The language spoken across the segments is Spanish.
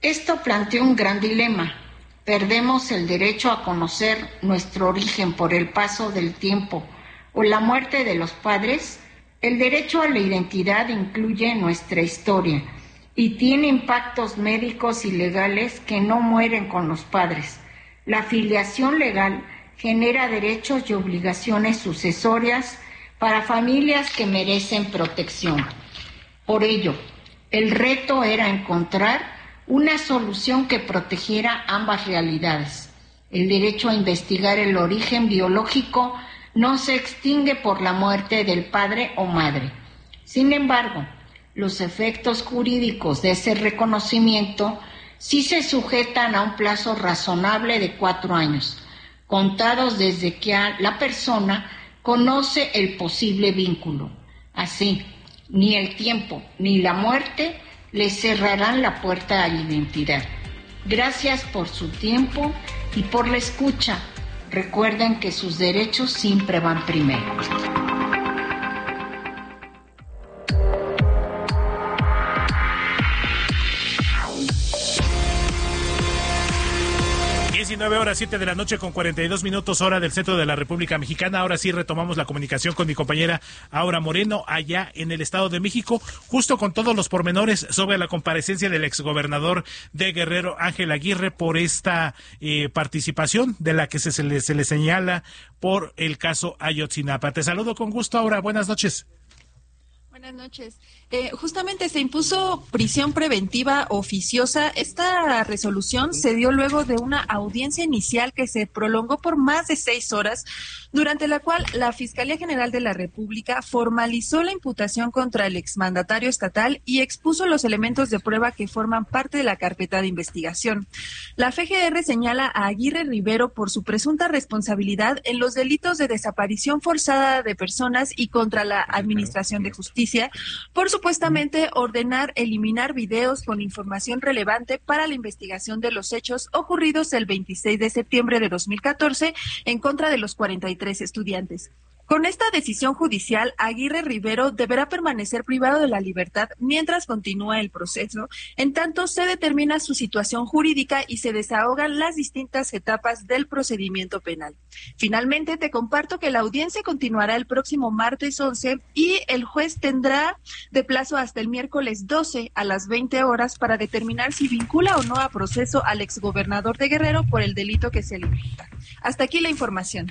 Esto plantea un gran dilema. Perdemos el derecho a conocer nuestro origen por el paso del tiempo o la muerte de los padres. El derecho a la identidad incluye nuestra historia y tiene impactos médicos y legales que no mueren con los padres. La filiación legal genera derechos y obligaciones sucesorias para familias que merecen protección. Por ello, el reto era encontrar una solución que protegiera ambas realidades. El derecho a investigar el origen biológico no se extingue por la muerte del padre o madre. Sin embargo, los efectos jurídicos de ese reconocimiento sí se sujetan a un plazo razonable de 4 años, contados desde que la persona conoce el posible vínculo. Así, ni el tiempo ni la muerte le cerrarán la puerta a la identidad. Gracias por su tiempo y por la escucha. Recuerden que sus derechos siempre van primero. 19:07 de la noche con 42 minutos hora del centro de la República Mexicana. Ahora sí retomamos la comunicación con mi compañera Aura Moreno allá en el Estado de México, justo con todos los pormenores sobre la comparecencia del exgobernador de Guerrero, Ángel Aguirre, por esta participación de la que se le señala por el caso Ayotzinapa. Te saludo con gusto, Aura. Buenas noches. Buenas noches. Justamente se impuso prisión preventiva oficiosa. Esta resolución se dio luego de una audiencia inicial que se prolongó por más de 6 horas, durante la cual la Fiscalía General de la República formalizó la imputación contra el exmandatario estatal y expuso los elementos de prueba que forman parte de la carpeta de investigación. La FGR señala a Aguirre Rivero por su presunta responsabilidad en los delitos de desaparición forzada de personas y contra la Administración de Justicia, por supuestamente ordenar eliminar videos con información relevante para la investigación de los hechos ocurridos el 26 de septiembre de 2014 en contra de los 43 estudiantes. Con esta decisión judicial, Aguirre Rivero deberá permanecer privado de la libertad mientras continúa el proceso, en tanto se determina su situación jurídica y se desahogan las distintas etapas del procedimiento penal. Finalmente, te comparto que la audiencia continuará el próximo martes 11 y el juez tendrá de plazo hasta el miércoles 12 a las 20 horas para determinar si vincula o no a proceso al exgobernador de Guerrero por el delito que se le imputa. Hasta aquí la información.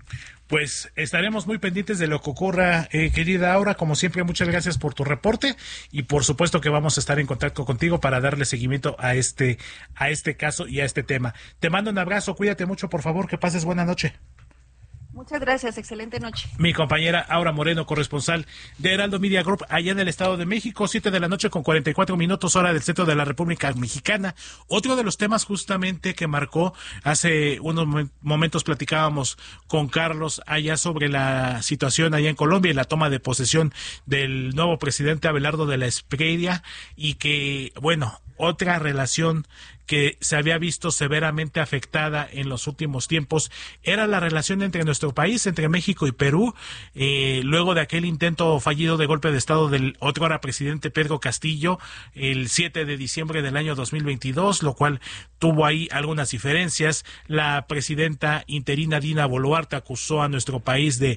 Pues estaremos muy pendientes de lo que ocurra, querida Aura. Como siempre, muchas gracias por tu reporte y por supuesto que vamos a estar en contacto contigo para darle seguimiento a este caso y a este tema. Te mando un abrazo, cuídate mucho, por favor, que pases buena noche. Muchas gracias, excelente noche. Mi compañera Aura Moreno, corresponsal de Heraldo Media Group, allá en el Estado de México, 7 de la noche con 44 minutos, hora del centro de la República Mexicana. Otro de los temas justamente que marcó, hace unos momentos platicábamos con Carlos allá sobre la situación allá en Colombia y la toma de posesión del nuevo presidente Abelardo de la Espriella, y que, bueno, otra relación que se había visto severamente afectada en los últimos tiempos era la relación entre nuestro país, entre México y Perú, luego de aquel intento fallido de golpe de estado del otro ahora presidente Pedro Castillo el 7 de diciembre del año 2022, lo cual tuvo ahí algunas diferencias. La presidenta interina Dina Boluarte acusó a nuestro país de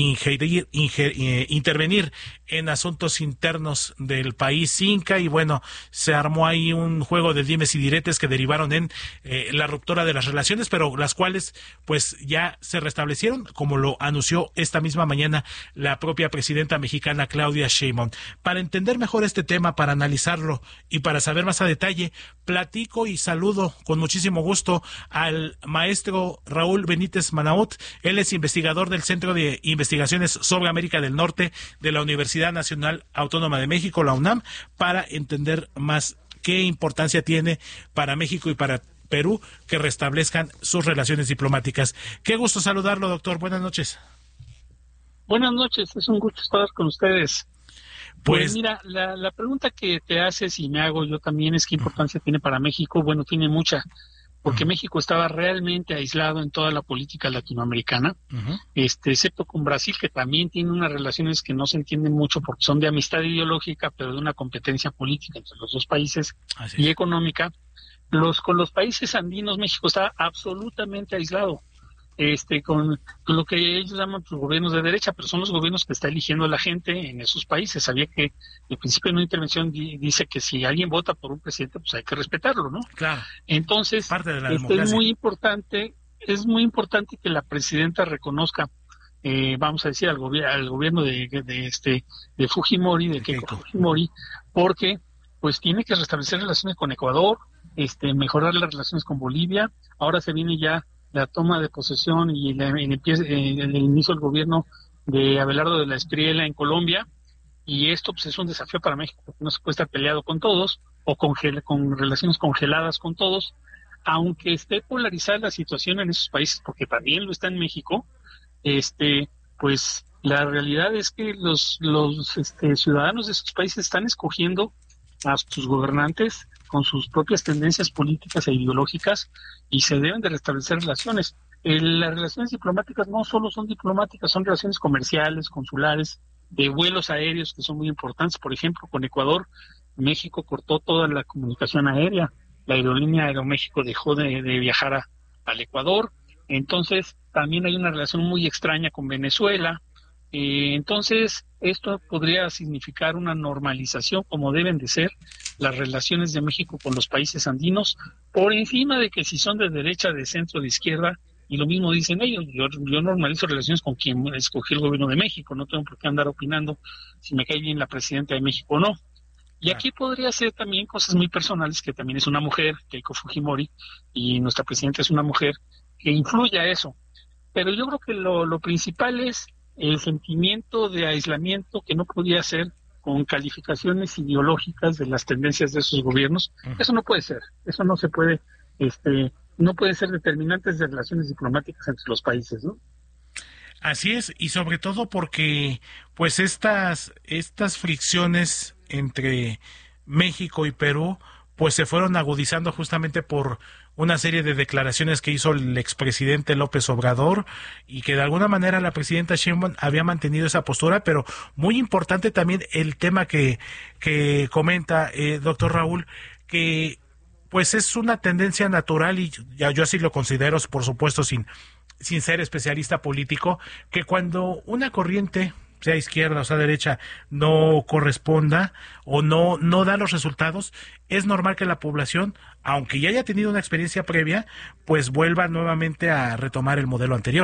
intervenir en asuntos internos del país inca, y bueno, se armó ahí un juego de dimes y diretes que derivaron en la ruptura de las relaciones, pero las cuales pues ya se restablecieron, como lo anunció esta misma mañana la propia presidenta mexicana Claudia Sheinbaum. Para entender mejor este tema, para analizarlo y para saber más a detalle, platico y saludo con muchísimo gusto al maestro Raúl Benítez Manaut. Él es investigador del Centro de Investigaciones sobre América del Norte de la Universidad Nacional Autónoma de México, la UNAM, para entender más qué importancia tiene para México y para Perú que restablezcan sus relaciones diplomáticas. Qué gusto saludarlo, doctor. Buenas noches. Buenas noches, es un gusto estar con ustedes. Pues mira, la pregunta que te haces y me hago yo también es qué importancia tiene para México. Bueno, tiene mucha, porque México estaba realmente aislado en toda la política latinoamericana, excepto con Brasil, que también tiene unas relaciones que no se entienden mucho porque son de amistad ideológica, pero de una competencia política entre los dos países y económica. con los países andinos, México está absolutamente aislado. Con lo que ellos llaman los gobiernos de derecha, pero son los gobiernos que está eligiendo la gente en esos países. Sabía que el principio de una intervención dice que si alguien vota por un presidente, pues hay que respetarlo, ¿no? Claro. Entonces, parte de la democracia. Es muy importante que la presidenta reconozca, vamos a decir, al gobierno de Fujimori, de Keiko Fujimori, porque pues tiene que restablecer relaciones con Ecuador, mejorar las relaciones con Bolivia. Ahora se viene ya la toma de posesión y el inicio del gobierno de Abelardo de la Espriella en Colombia, y esto pues es un desafío para México, porque no se puede estar peleado con todos o con relaciones congeladas con todos, aunque esté polarizada la situación en esos países, porque también lo está en México. Pues la realidad es que los ciudadanos de esos países están escogiendo a sus gobernantes con sus propias tendencias políticas e ideológicas, y se deben de restablecer relaciones. Las relaciones diplomáticas no solo son diplomáticas, son relaciones comerciales, consulares, de vuelos aéreos, que son muy importantes. Por ejemplo, con Ecuador, México cortó toda la comunicación aérea. La aerolínea Aeroméxico dejó de viajar al Ecuador. Entonces, también hay una relación muy extraña con Venezuela. Entonces, esto podría significar una normalización, como deben de ser las relaciones de México con los países andinos, por encima de que si son de derecha, de centro, de izquierda, y lo mismo dicen ellos. Yo normalizo relaciones con quien escogí el gobierno de México, no tengo por qué andar opinando si me cae bien la presidenta de México o no. Y aquí podría ser también cosas muy personales, que también es una mujer, Keiko Fujimori, y nuestra presidenta es una mujer, que influye a eso. Pero yo creo que lo principal es el sentimiento de aislamiento, que no podía ser con calificaciones ideológicas de las tendencias de esos gobiernos. Eso no puede ser, eso no se puede, no puede ser determinantes de relaciones diplomáticas entre los países, ¿no? Así es, y sobre todo porque pues estas fricciones entre México y Perú pues se fueron agudizando justamente por una serie de declaraciones que hizo el expresidente López Obrador, y que de alguna manera la presidenta Sheinbaum había mantenido esa postura. Pero muy importante también el tema que comenta doctor Raúl, que pues es una tendencia natural, y yo así lo considero, por supuesto, sin ser especialista político, que cuando una corriente, sea izquierda o sea derecha, no corresponda o no da los resultados, es normal que la población, aunque ya haya tenido una experiencia previa, pues vuelva nuevamente a retomar el modelo anterior.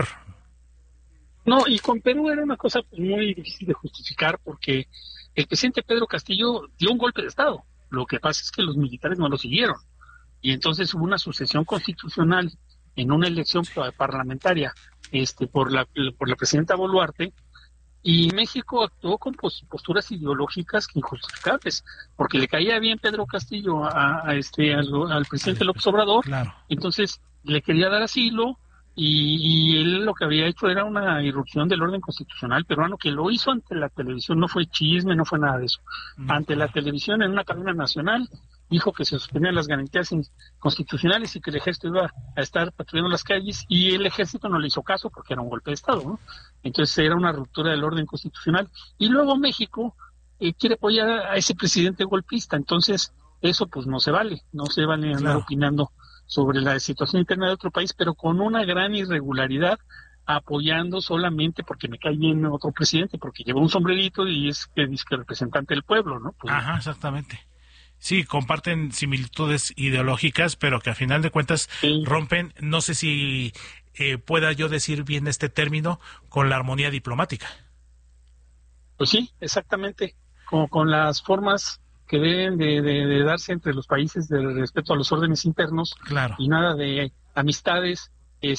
No, y con Perú era una cosa pues muy difícil de justificar, porque el presidente Pedro Castillo dio un golpe de Estado. Lo que pasa es que los militares no lo siguieron, y entonces hubo una sucesión constitucional en una elección parlamentaria por la presidenta Boluarte, y México actuó con posturas ideológicas injustificables, porque le caía bien Pedro Castillo al presidente López Obrador. Claro. Entonces le quería dar asilo, y él lo que había hecho era una irrupción del orden constitucional peruano, que lo hizo ante la televisión. No fue chisme, no fue nada de eso. Ante la televisión, en una cadena nacional, dijo que se suspendían las garantías constitucionales y que el ejército iba a estar patrullando las calles, y el ejército no le hizo caso porque era un golpe de Estado, ¿no? Entonces era una ruptura del orden constitucional. Y luego México quiere apoyar a ese presidente golpista. Entonces eso pues no se vale andar opinando sobre la situación interna de otro país, pero con una gran irregularidad, apoyando solamente porque me cae bien otro presidente, porque lleva un sombrerito y es que representante del pueblo, ¿no? Pues, ajá, exactamente. Sí, comparten similitudes ideológicas, pero que a final de cuentas rompen, no sé si pueda yo decir bien este término, con la armonía diplomática. Pues sí, exactamente, con las formas que deben de darse entre los países de respeto a los órdenes internos. Claro. Y nada de amistades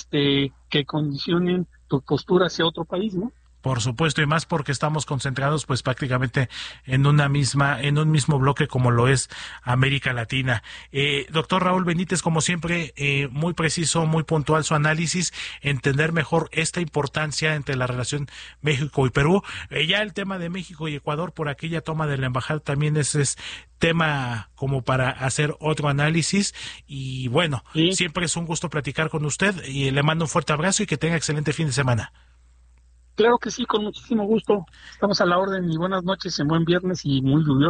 que condicionen tu postura hacia otro país, ¿no? Por supuesto, y más porque estamos concentrados pues prácticamente en un mismo bloque como lo es América Latina. Doctor Raúl Benítez, como siempre, muy preciso, muy puntual su análisis, entender mejor esta importancia entre la relación México y Perú. Ya el tema de México y Ecuador por aquella toma de la embajada también es tema como para hacer otro análisis, y bueno, siempre es un gusto platicar con usted, y le mando un fuerte abrazo y que tenga excelente fin de semana. Claro que sí, con muchísimo gusto. Estamos a la orden, y buenas noches, en buen viernes y muy lluvioso.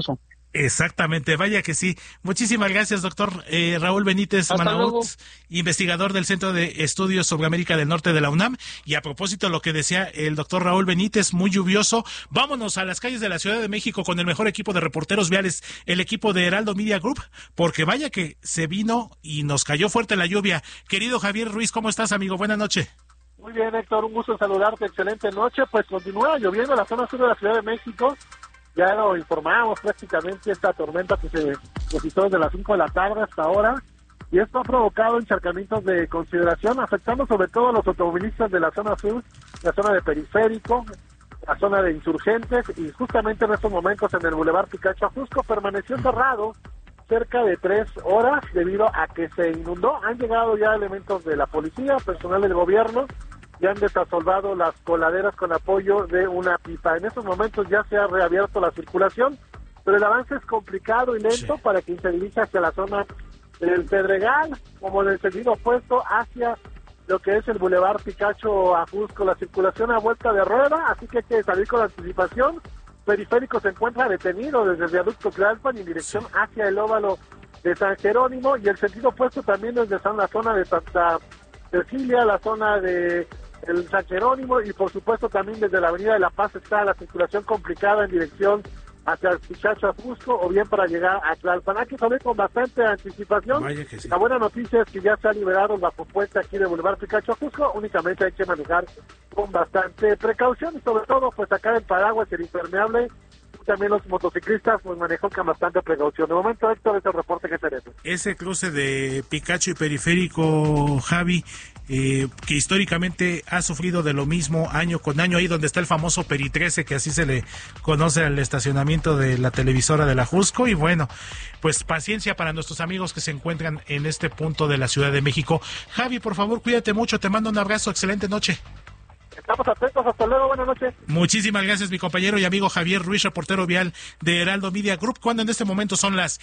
Exactamente, vaya que sí. Muchísimas gracias, doctor Raúl Benítez Manaut, investigador del Centro de Estudios sobre América del Norte de la UNAM. Y a propósito de lo que decía el doctor Raúl Benítez, muy lluvioso, vámonos a las calles de la Ciudad de México con el mejor equipo de reporteros viales, el equipo de Heraldo Media Group, porque vaya que se vino y nos cayó fuerte la lluvia. Querido Javier Ruiz, ¿cómo estás, amigo? Buenas noches. Muy bien, Héctor, un gusto saludarte, excelente noche. Pues continúa lloviendo en la zona sur de la Ciudad de México. Ya lo informamos prácticamente, esta tormenta que se suscitó desde las 5 de la tarde hasta ahora, y esto ha provocado encharcamientos de consideración, afectando sobre todo a los automovilistas de la zona sur, la zona de Periférico, la zona de Insurgentes, y justamente en estos momentos en el Boulevard Picacho Ajusco permaneció cerrado cerca de 3 horas debido a que se inundó. Han llegado ya elementos de la policía, personal del gobierno, y han desasolvado las coladeras con apoyo de una pipa. En estos momentos ya se ha reabierto la circulación, pero el avance es complicado y lento para quien se dirige hacia la zona del Pedregal, como del sentido opuesto hacia lo que es el Boulevard Picacho Ajusco. La circulación a vuelta de rueda, así que hay que salir con anticipación. Periférico se encuentra detenido desde el viaducto Tlalpan en dirección hacia el óvalo de San Jerónimo, y el sentido opuesto también desde la zona de Santa Cecilia, la zona de el San Jerónimo, y por supuesto también desde la avenida de La Paz está la circulación complicada en dirección hacia el Picacho Ajusco o bien para llegar a Tlalpan. Hay que salir con bastante anticipación. Sí. La buena noticia es que ya se ha liberado la propuesta aquí de Boulevard Picacho Ajusco, únicamente hay que manejar con bastante precaución y sobre todo pues sacar el paraguas, el impermeable. También los motociclistas pues manejan con bastante precaución. De momento, Héctor, es el reporte que tenemos. Ese cruce de Picacho y Periférico, Javi, que históricamente ha sufrido de lo mismo año con año, ahí donde está el famoso Peri 13, que así se le conoce al estacionamiento de la televisora de la Jusco, y bueno, pues paciencia para nuestros amigos que se encuentran en este punto de la Ciudad de México. Javi, por favor, cuídate mucho, te mando un abrazo, excelente noche. Estamos atentos, hasta luego, buenas noches. Muchísimas gracias, mi compañero y amigo Javier Ruiz, reportero vial de Heraldo Media Group, cuando en este momento son las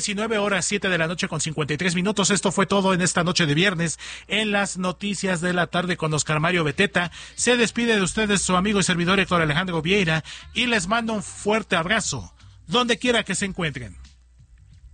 19:07 de la noche con 53 minutos. Esto fue todo en esta noche de viernes en las noticias de la tarde con Oscar Mario Beteta. Se despide de ustedes su amigo y servidor Héctor Alejandro Vieira y les mando un fuerte abrazo, donde quiera que se encuentren.